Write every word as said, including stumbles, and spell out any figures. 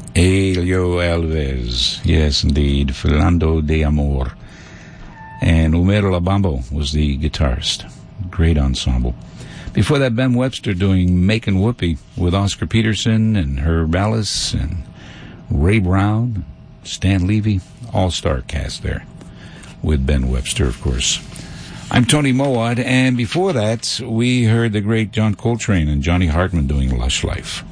Elio Alves, yes, indeed. Philando de Amor. And Homero Labambo was the guitarist. Great ensemble. Before that, Ben Webster doing Makin' Whoopee with Oscar Peterson and Herb Ellis and Ray Brown, Stan Levy. All-star cast there with Ben Webster, of course. I'm Tony Mowat, and before that, we heard the great John Coltrane and Johnny Hartman doing Lush Life.